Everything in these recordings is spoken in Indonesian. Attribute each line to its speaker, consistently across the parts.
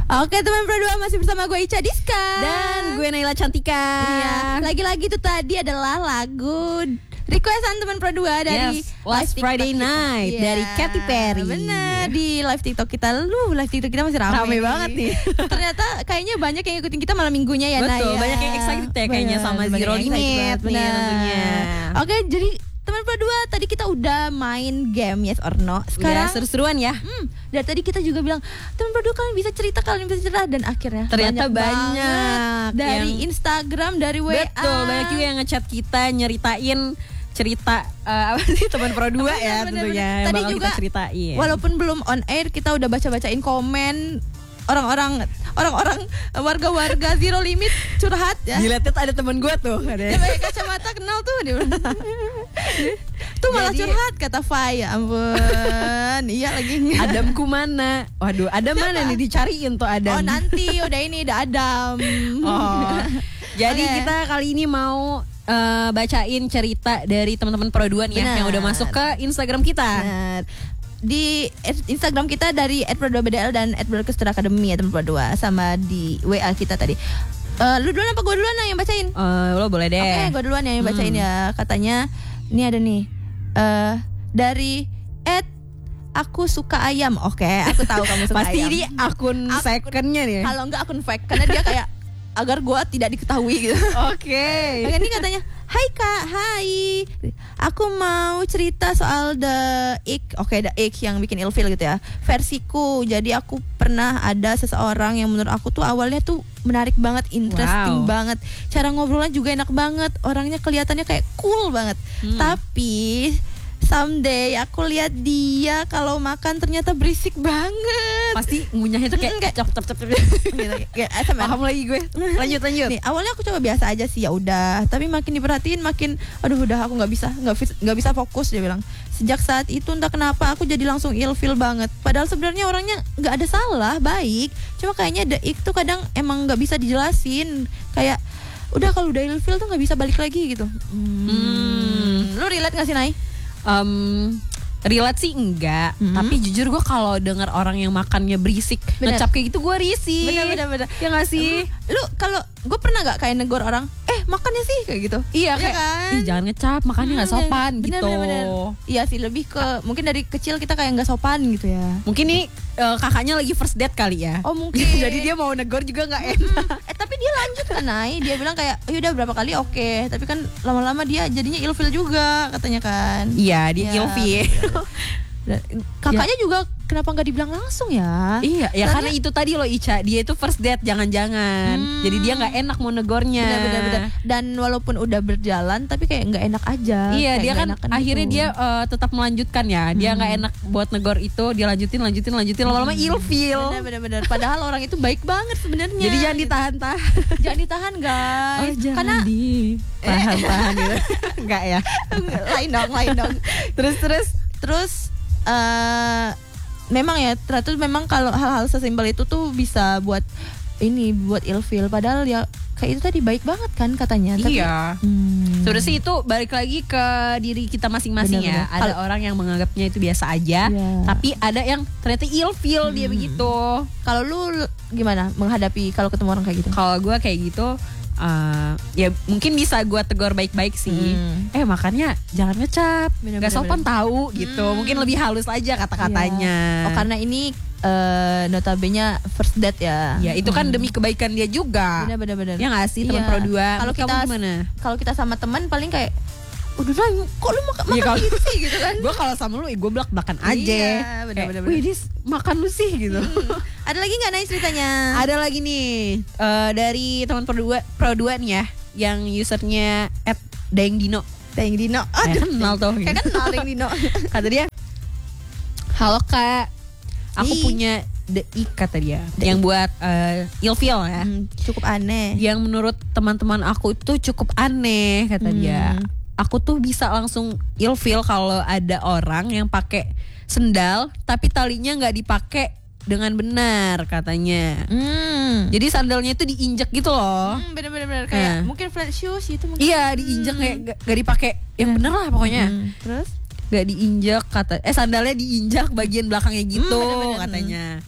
Speaker 1: Oke teman Pro 2, masih bersama gue Ica Diska
Speaker 2: dan gue Naila Cantika.
Speaker 1: Iya, lagi-lagi itu tadi adalah lagu requestan teman Pro 2 dari
Speaker 2: Last Friday Night dari Katy Perry.
Speaker 1: Bener, di live TikTok kita. Live TikTok kita masih
Speaker 2: rame banget nih.
Speaker 1: Ternyata kayaknya banyak yang ikutin kita malam minggunya ya.
Speaker 2: Betul,
Speaker 1: Naya.
Speaker 2: banyak yang excited ya kayaknya sama Zero Limit nih tentunya.
Speaker 1: Oke, jadi teman Pro 2 tadi kita udah main game Yes or No. Sekarang
Speaker 2: seru-seruan ya.
Speaker 1: dari tadi kita juga bilang teman Pro 2 kalian bisa cerita dan akhirnya
Speaker 2: ternyata banyak
Speaker 1: banget dari Instagram, dari WA.
Speaker 2: Betul, banyak juga yang ngechat kita nyeritain cerita apa sih teman Pro 2 ya tentunya.
Speaker 1: Tadi
Speaker 2: bakal
Speaker 1: juga
Speaker 2: kita ceritain.
Speaker 1: Walaupun belum on air, kita udah bacain komen orang-orang warga-warga Zero Limit curhat ya.
Speaker 2: Dilihat ada teman gue tuh,
Speaker 1: Dia pakai kacamata, kenal tuh dia. Tuh malah curhat kata Fai, ya ampun. Iya lagi.
Speaker 2: Adamku mana? Waduh, Adam mana nih, dicariin tuh Adam.
Speaker 1: Oh nanti udah Adam.
Speaker 2: Oh. Jadi kita kali ini mau bacain cerita dari teman-teman Pro 2 nih ya, yang udah masuk ke Instagram kita.
Speaker 1: Benar. Di Instagram kita dari @pro2bdl dan @berkesteracademy ya teman Pro 2, sama di WA kita tadi. Lu duluan apa gue duluan yang bacain?
Speaker 2: Lo boleh deh.
Speaker 1: Oke, gue duluan yang bacain ya. Katanya ini ada nih dari aku suka ayam. Oke, aku tahu kamu suka
Speaker 2: Pasti
Speaker 1: ayam.
Speaker 2: ini akun secondnya nih.
Speaker 1: Kalau enggak akun fake, karena dia kayak agar gue tidak diketahui gitu.
Speaker 2: Oke.
Speaker 1: Ini katanya, hai kak, hai, aku mau cerita soal The Ick. Oke, The Ick yang bikin ilfeel gitu ya, versiku. Jadi aku pernah ada seseorang yang menurut aku tuh awalnya tuh menarik banget, interesting banget, cara ngobrolnya juga enak banget, orangnya kelihatannya kayak cool banget. Tapi someday aku lihat dia kalau makan ternyata berisik banget.
Speaker 2: Pasti ngunyahnya tuh kayak cap.
Speaker 1: Gitu, kayak ASMR.
Speaker 2: Paham lagi gue. Lanjut.
Speaker 1: Nih, awalnya aku coba biasa aja sih, ya udah. Tapi makin diperhatiin makin, aduh udah aku nggak bisa fokus, dia bilang. Sejak saat itu entah kenapa aku jadi langsung ilfeel banget. Padahal sebenarnya orangnya nggak ada salah, baik. Cuma kayaknya The Ick tuh kadang emang nggak bisa dijelasin. Kayak udah kalau udah ilfeel tuh nggak bisa balik lagi gitu. Lu relate nggak sih, Nay?
Speaker 2: Relate sih enggak, tapi jujur gue kalau dengar orang yang makannya berisik, ngecap kayak gitu gue risih.
Speaker 1: Bener.
Speaker 2: Ya nggak sih?
Speaker 1: Lu kalau gue pernah nggak kayak negor orang, makannya sih kayak gitu.
Speaker 2: Iya kayak,
Speaker 1: kan?
Speaker 2: ih jangan ngecap, makannya nggak sopan gitu.
Speaker 1: Bener. Iya sih, lebih ke mungkin dari kecil kita kayak nggak sopan gitu ya.
Speaker 2: Mungkin nih kakaknya lagi first date kali ya.
Speaker 1: Oh mungkin.
Speaker 2: Jadi dia mau negor juga nggak enak.
Speaker 1: Tapi dia lanjut kan, Nay. Dia bilang kayak, udah berapa kali oke. Tapi kan lama-lama dia jadinya ilfeel juga katanya kan.
Speaker 2: Iya, dia ilfeel.
Speaker 1: Kakaknya juga kenapa nggak dibilang langsung ya?
Speaker 2: Iya, ya karena itu tadi loh Ica, dia itu first date, jangan-jangan. Jadi dia nggak enak mau negornya.
Speaker 1: Bener. Dan walaupun udah berjalan, tapi kayak nggak enak aja.
Speaker 2: Iya, dia kan akhirnya
Speaker 1: gitu.
Speaker 2: dia tetap melanjutkan ya. Dia nggak enak buat negor itu, dia lanjutin. Lama-lama ilfeel.
Speaker 1: Bener. Padahal orang itu baik banget sebenarnya.
Speaker 2: Jadi jangan ditahan-tahan.
Speaker 1: Jangan ditahan guys.
Speaker 2: Jangan
Speaker 1: karena
Speaker 2: ditahan-tahan gitu. Enggak ya.
Speaker 1: lain dong. Terus memang ya, ternyata memang kalau hal-hal sesimpel itu tuh bisa buat ilfeel. Padahal ya kayak itu tadi baik banget kan katanya.
Speaker 2: Iya. Sudah sih itu balik lagi ke diri kita masing-masing.
Speaker 1: Bener.
Speaker 2: Ya. Ada orang yang menganggapnya itu biasa aja, tapi ada yang ternyata ilfeel dia begitu.
Speaker 1: Kalau lu gimana menghadapi kalau ketemu orang kayak gitu?
Speaker 2: Kalau gue kayak gitu, ya mungkin bisa gue tegur baik-baik sih. Makannya jangan ngecap, nggak sopan tahu gitu. Mungkin lebih halus aja kata-katanya.
Speaker 1: Oh karena ini notabene first date ya.
Speaker 2: Ya itu kan demi kebaikan dia juga.
Speaker 1: Bener.
Speaker 2: Ya nggak sih teman Pro 2.
Speaker 1: Kalau kita
Speaker 2: gimana?
Speaker 1: Kalau kita sama teman paling kayak, udah kok lu makan gitu sih gitu kan.
Speaker 2: Gue kalau sama lu, gue belak-belakan aja.
Speaker 1: Iya, bener.
Speaker 2: Wih, dis makan lu sih gitu.
Speaker 1: Ada lagi nggak Nay ceritanya?
Speaker 2: Ada lagi nih dari teman Pro 2 nih ya, yang usernya @daengdino.
Speaker 1: Daengdino.
Speaker 2: Kenal tuh.
Speaker 1: Kayak kenal Daengdino.
Speaker 2: Kata dia, halo kak, aku punya The Ick kata dia, yang buat ilfeel ya.
Speaker 1: Cukup aneh.
Speaker 2: Yang menurut teman-teman aku itu cukup aneh kata dia. Aku tuh bisa langsung ilfeel kalau ada orang yang pakai sendal tapi talinya nggak dipakai dengan benar katanya. Jadi sandalnya itu diinjek gitu loh.
Speaker 1: Bener kayak mungkin flat shoes itu mungkin.
Speaker 2: Iya, diinjek kayak gak dipakai yang bener lah pokoknya.
Speaker 1: Terus
Speaker 2: gak diinjek sandalnya diinjak bagian belakangnya gitu katanya.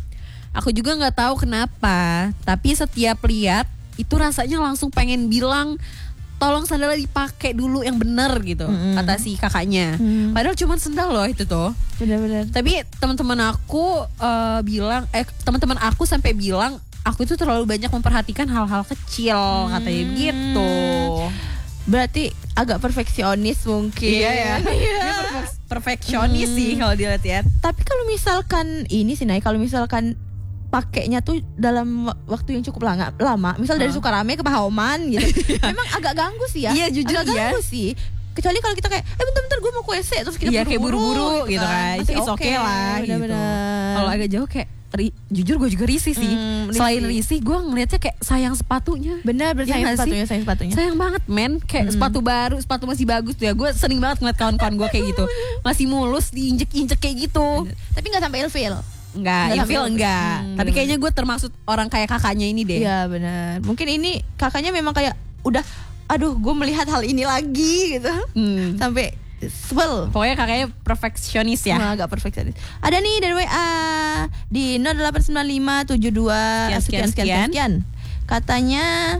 Speaker 2: Aku juga nggak tahu kenapa, tapi setiap lihat itu rasanya langsung pengen bilang tolong sandalnya dipakai dulu yang bener gitu, kata si kakaknya. Padahal cuma sendal loh itu tuh.
Speaker 1: Benar-benar.
Speaker 2: Tapi teman-teman aku bilang, teman-teman aku sampai bilang aku itu terlalu banyak memperhatikan hal-hal kecil, katanya gitu.
Speaker 1: Berarti agak perfeksionis mungkin.
Speaker 2: Iya ya. Dia perfeksionis sih kalau dilihat-lihat.
Speaker 1: Tapi kalau misalkan ini sih Nay, kalau misalkan pakainya tuh dalam waktu yang cukup lama, misal dari Sukarame ke Pahoman gitu, memang agak ganggu sih ya.
Speaker 2: Iya jujur
Speaker 1: agak ganggu sih. Kecuali kalau kita kayak, bentar-bentar gue mau ke WC terus kita
Speaker 2: kayak buru-buru gitu kan.
Speaker 1: Masih
Speaker 2: It's okay lah gitu.
Speaker 1: Bener-bener.
Speaker 2: Kalau agak jauh kayak jujur gue juga risih sih. Selain risih, gue ngelihatnya kayak sayang sepatunya.
Speaker 1: Bener, sayang sepatunya.
Speaker 2: Sayang banget men. Kayak sepatu baru, sepatu masih bagus tuh ya. Gue sering banget ngeliat kawan-kawan gue kayak gitu. Masih mulus, diinjek-injek kayak gitu.
Speaker 1: Tapi gak sampai ilfeel.
Speaker 2: Enggak, ilfeel enggak. Tapi kayaknya gue termasuk orang kayak kakaknya ini deh.
Speaker 1: Iya benar. Mungkin ini kakaknya memang kayak udah, aduh gue melihat hal ini lagi gitu. Sampai sebel.
Speaker 2: Pokoknya kakaknya perfeksionis ya.
Speaker 1: Agak perfeksionis. Ada nih dari WA di 089572 sekian. Katanya,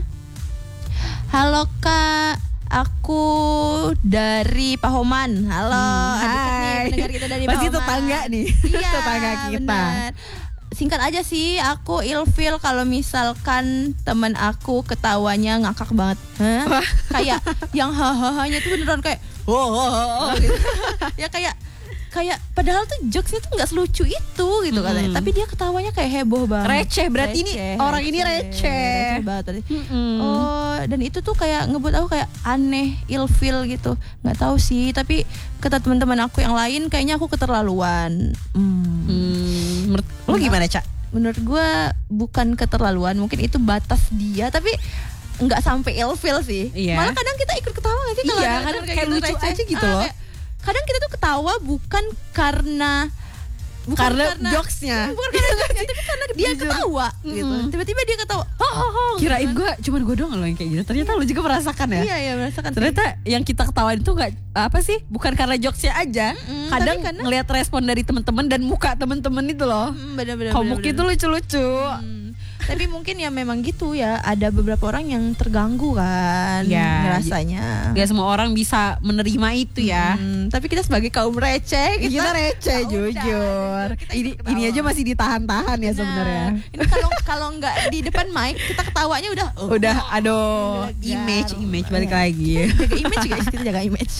Speaker 1: halo Kak, aku dari Pahoman. Halo,
Speaker 2: hai.
Speaker 1: pendengar kita dari
Speaker 2: Pasti
Speaker 1: Pahoman.
Speaker 2: tetangga nih.
Speaker 1: Iya,
Speaker 2: tetangga kita.
Speaker 1: Bener. Singkat aja sih, aku ilfeel kalau misalkan temen aku ketawanya ngakak banget. Kayak yang hahaha-nya tuh beneran kayak gitu. Ya kayak padahal tuh jokesnya tuh nggak selucu itu gitu katanya, tapi dia ketawanya kayak heboh banget.
Speaker 2: Receh, berarti ini orang ini receh
Speaker 1: banget tadi. Oh, dan itu tuh kayak ngebuat aku kayak aneh, ilfeel gitu. Nggak tahu sih, tapi kata teman-teman aku yang lain kayaknya aku keterlaluan.
Speaker 2: Menurut lo gimana, Cak?
Speaker 1: Menurut gue bukan keterlaluan, mungkin itu batas dia, tapi nggak sampai ilfeel sih. Malah kadang kita ikut ketawa nggak sih?
Speaker 2: Iya, kadang kayak
Speaker 1: gitu,
Speaker 2: lucu
Speaker 1: receh.
Speaker 2: aja gitu loh.
Speaker 1: Kadang kita tuh ketawa bukan karena
Speaker 2: jokesnya,
Speaker 1: tapi karena dia ketawa gitu. Tiba-tiba dia ketawa.
Speaker 2: Kirain gue cuman gue doang loh yang kayak gitu. Ternyata lo juga merasakan ya.
Speaker 1: Iya merasakan.
Speaker 2: Ternyata yang kita ketawain itu nggak apa sih? Bukan karena jokesnya aja. Kadang ngelihat respon dari teman-teman dan muka teman-teman itu loh.
Speaker 1: Bener-bener.
Speaker 2: Komuk itu lucu-lucu.
Speaker 1: Tapi mungkin ya memang gitu ya, ada beberapa orang yang terganggu kan rasanya.
Speaker 2: Gak semua orang bisa menerima itu ya.
Speaker 1: Tapi kita sebagai kaum receh,
Speaker 2: kita receh jujur. Ini aja masih ditahan-tahan ya sebenarnya.
Speaker 1: Ini kalau nggak di depan mic kita ketawanya
Speaker 2: udah aduh, image balik lagi.
Speaker 1: Jaga image guys, kita jaga image.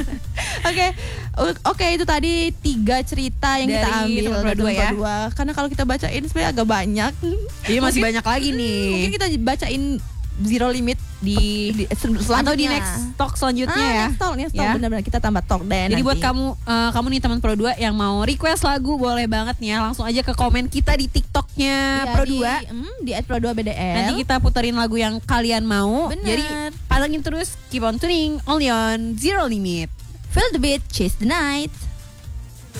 Speaker 1: Oke, itu tadi 3 cerita yang
Speaker 2: dari
Speaker 1: kita ambil
Speaker 2: dari dua ya.
Speaker 1: Karena kalau kita bacain sebenarnya agak banyak.
Speaker 2: Iya masih banyak lagi nih.
Speaker 1: Mungkin kita bacain Zero Limit di selanjutnya.
Speaker 2: Atau di next talk selanjutnya ya.
Speaker 1: Next talk
Speaker 2: ya.
Speaker 1: Benar-benar kita tambah talk deh.
Speaker 2: Jadi
Speaker 1: nanti.
Speaker 2: buat kamu nih teman Pro 2 yang mau request lagu boleh banget nih ya, langsung aja ke komen kita di TikToknya Pro 2
Speaker 1: di @pro2bdl.
Speaker 2: Nanti kita puterin lagu yang kalian mau.
Speaker 1: Bener.
Speaker 2: Jadi pantengin terus, keep on tuning only on Zero Limit.
Speaker 1: Feel the beat, chase the night.